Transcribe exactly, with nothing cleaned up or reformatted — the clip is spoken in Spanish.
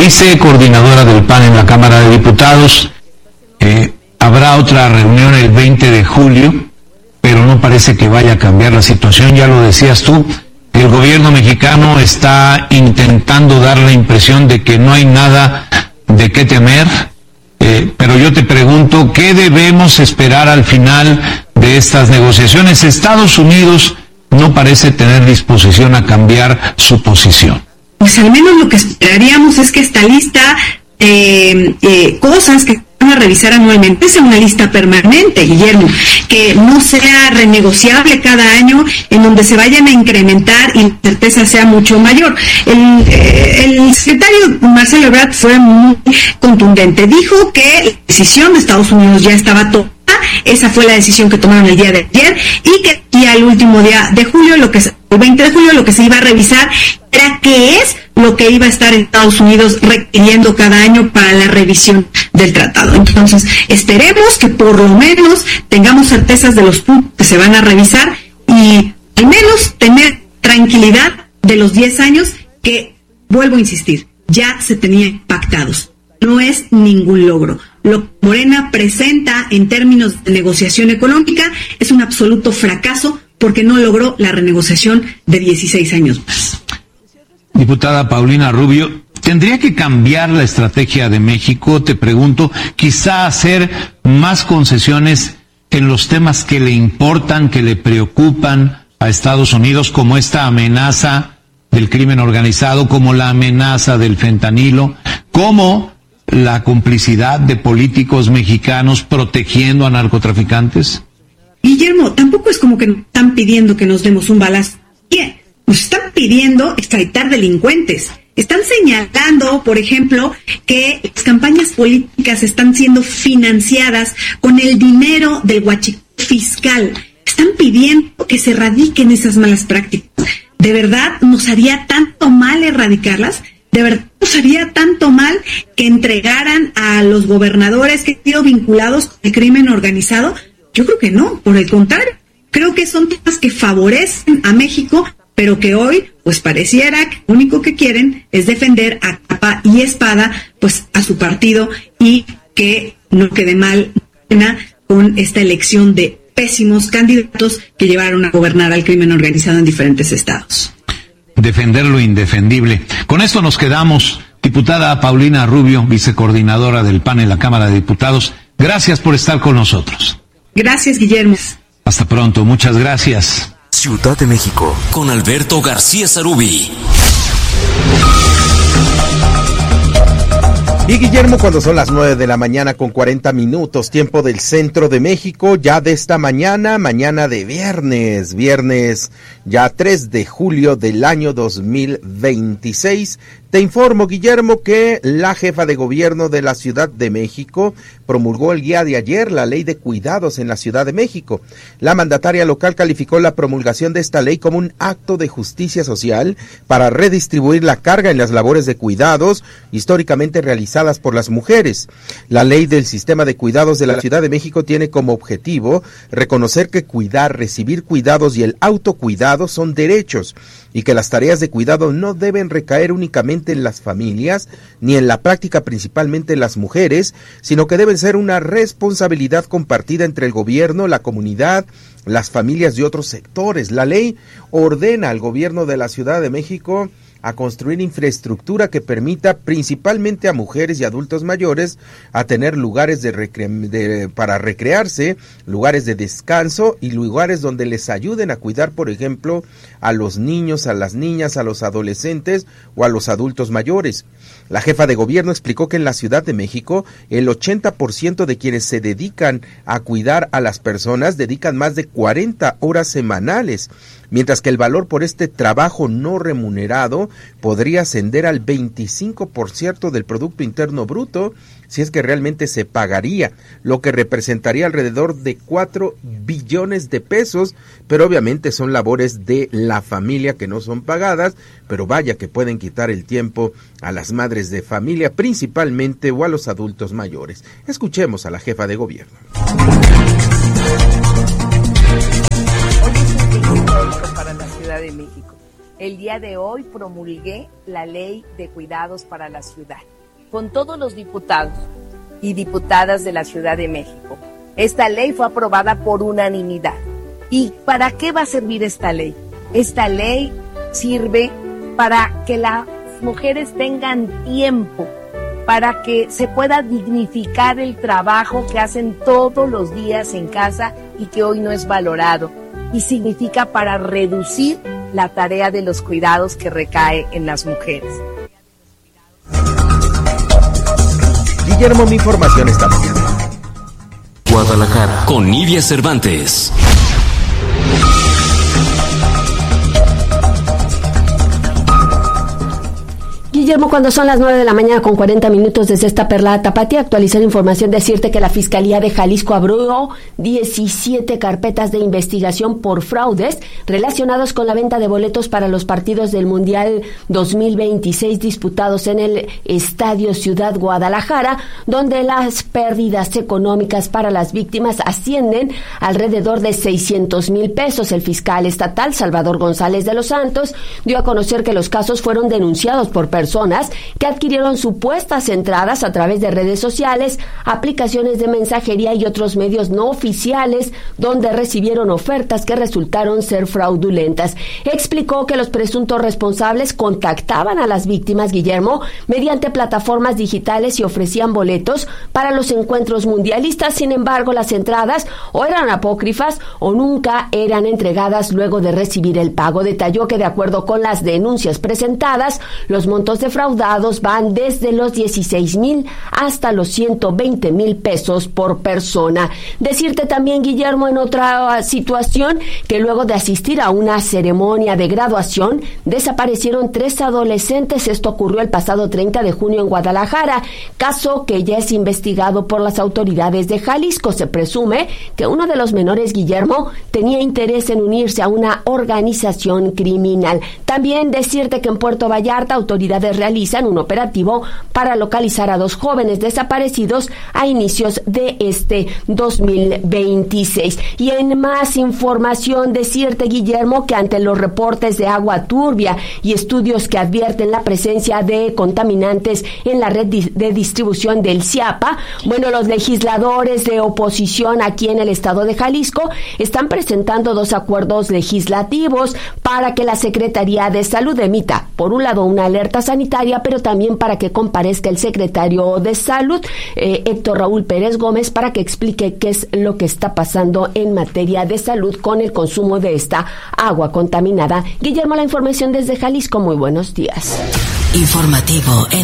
vicecoordinadora del P A N en la Cámara de Diputados. Eh, habrá otra reunión el veinte de julio, pero no parece que vaya a cambiar la situación. Ya lo decías tú, el gobierno mexicano está intentando dar la impresión de que no hay nada de qué temer, eh, pero yo te pregunto, ¿qué debemos esperar al final de estas negociaciones? Estados Unidos no parece tener disposición a cambiar su posición. Pues al menos lo que esperaríamos es que esta lista eh, eh, cosas que van a revisar anualmente sea una lista permanente, Guillermo, que no sea renegociable cada año, en donde se vayan a incrementar y la certeza sea mucho mayor. El, eh, el secretario Marcelo Ebrard fue muy contundente, dijo que la decisión de Estados Unidos ya estaba tomada, esa fue la decisión que tomaron el día de ayer, y que y al último día de julio, lo que el veinte de julio, lo que se iba a revisar era qué es lo que iba a estar en Estados Unidos requiriendo cada año para la revisión del tratado. Entonces, esperemos que por lo menos tengamos certezas de los puntos que se van a revisar y al menos tener tranquilidad de los diez años que, vuelvo a insistir, ya se tenían pactados. No es ningún logro. Lo que Morena presenta en términos de negociación económica es un absoluto fracaso porque no logró la renegociación de dieciséis años más. Diputada Paulina Rubio, ¿tendría que cambiar la estrategia de México? Te pregunto, quizá hacer más concesiones en los temas que le importan, que le preocupan a Estados Unidos, como esta amenaza del crimen organizado, como la amenaza del fentanilo, como la complicidad de políticos mexicanos protegiendo a narcotraficantes? Guillermo, tampoco es como que nos están pidiendo que nos demos un balazo. Bien, nos están pidiendo extraditar delincuentes. Están señalando, por ejemplo, que las campañas políticas están siendo financiadas con el dinero del huachicoleo fiscal. Están pidiendo que se erradiquen esas malas prácticas. ¿De verdad nos haría tanto mal erradicarlas? ¿De verdad nos haría tanto mal que entregaran a los gobernadores que han sido vinculados con el crimen organizado? Yo creo que no, por el contrario. Creo que son temas que favorecen a México, pero que hoy, pues pareciera que lo único que quieren es defender a capa y espada, pues a su partido, y que no quede mal con esta elección de pésimos candidatos que llevaron a gobernar al crimen organizado en diferentes estados. Defender lo indefendible. Con esto nos quedamos. Diputada Paulina Rubio, vicecoordinadora del P A N en la Cámara de Diputados, gracias por estar con nosotros. Gracias, Guillermo. Hasta pronto, muchas gracias. Ciudad de México, con Alberto García Zarubi. Y Guillermo, cuando son las nueve de la mañana con cuarenta minutos, tiempo del centro de México, ya de esta mañana, mañana de viernes, viernes ya tres de julio del año dos mil veintiséis, te informo, Guillermo, que la jefa de gobierno de la Ciudad de México promulgó el día de ayer la ley de cuidados en la Ciudad de México. La mandataria local calificó la promulgación de esta ley como un acto de justicia social para redistribuir la carga en las labores de cuidados históricamente realizadas por las mujeres. La ley del sistema de cuidados de la Ciudad de México tiene como objetivo reconocer que cuidar, recibir cuidados y el autocuidado son derechos y que las tareas de cuidado no deben recaer únicamente en las familias, ni en la práctica principalmente en las mujeres, sino que deben ser una responsabilidad compartida entre el gobierno, la comunidad, las familias y otros sectores. La ley ordena al gobierno de la Ciudad de México a construir infraestructura que permita principalmente a mujeres y adultos mayores a tener lugares de recre- de, para recrearse, lugares de descanso y lugares donde les ayuden a cuidar, por ejemplo, a los niños, a las niñas, a los adolescentes o a los adultos mayores. La jefa de gobierno explicó que en la Ciudad de México el ochenta por ciento de quienes se dedican a cuidar a las personas dedican más de cuarenta horas semanales, mientras que el valor por este trabajo no remunerado podría ascender al veinticinco por ciento del Producto Interno Bruto, si es que realmente se pagaría, lo que representaría alrededor de cuatro billones de pesos, pero obviamente son labores de la familia que no son pagadas, pero vaya que pueden quitar el tiempo a las madres de familia principalmente o a los adultos mayores. Escuchemos a la jefa de gobierno. Hoy es un día histórico para la Ciudad de México. el día de hoy promulgué la Ley de Cuidados para la Ciudad, con todos los diputados y diputadas de la Ciudad de México. Esta ley fue aprobada por unanimidad. ¿Y para qué va a servir esta ley? Esta ley sirve para que las mujeres tengan tiempo, para que se pueda dignificar el trabajo que hacen todos los días en casa y que hoy no es valorado. Y significa para reducir la tarea de los cuidados que recae en las mujeres. Guillermo, mi información esta mañana. Guadalajara, con Nidia Cervantes. Guillermo, cuando son las nueve de la mañana con cuarenta minutos desde esta perla tapatía, actualizar información, decirte que la Fiscalía de Jalisco abrió diecisiete carpetas de investigación por fraudes relacionados con la venta de boletos para los partidos del Mundial dos mil veintiséis disputados en el Estadio Ciudad Guadalajara, donde las pérdidas económicas para las víctimas ascienden alrededor de seiscientos mil pesos. El fiscal estatal, Salvador González de los Santos, dio a conocer que los casos fueron denunciados por personas que adquirieron supuestas entradas a través de redes sociales, aplicaciones de mensajería y otros medios no oficiales, donde recibieron ofertas que resultaron ser fraudulentas. Explicó que los presuntos responsables contactaban a las víctimas, Guillermo, mediante plataformas digitales y ofrecían boletos para los encuentros mundialistas. Sin embargo, las entradas o eran apócrifas o nunca eran entregadas luego de recibir el pago. Detalló que de acuerdo con las denuncias presentadas, los montos defraudados van desde los dieciséis mil hasta los ciento veinte mil pesos por persona. Decirte también, Guillermo, en otra situación, que luego de asistir a una ceremonia de graduación, desaparecieron tres adolescentes. Esto ocurrió el pasado treinta de junio en Guadalajara, caso que ya es investigado por las autoridades de Jalisco. Se presume que uno de los menores, Guillermo, tenía interés en unirse a una organización criminal. También decirte que en Puerto Vallarta, autoridades realizan un operativo para localizar a dos jóvenes desaparecidos a inicios de este dos mil veintiséis. Y en más información, decirte, Guillermo, que ante los reportes de agua turbia y estudios que advierten la presencia de contaminantes en la red de distribución del CIAPA, bueno, los legisladores de oposición aquí en el estado de Jalisco están presentando dos acuerdos legislativos para que la Secretaría de Salud emita, por un lado, una alerta sanitaria, pero también para que comparezca el secretario de Salud, eh, Héctor Raúl Pérez Gómez, para que explique qué es lo que está pasando en materia de salud con el consumo de esta agua contaminada. Guillermo, la información desde Jalisco. Muy buenos días. Informativo en